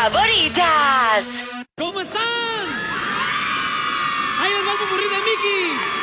favoritas. ¿Cómo están? Ahí les va el popurrí de Mickey.